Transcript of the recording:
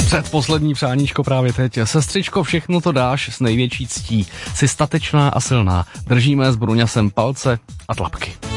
Předposlední přáníčko právě teď. Sestřičko, všechno to dáš s největší ctí. Jsi statečná a silná. Držíme s Bruňasem palce a tlapky.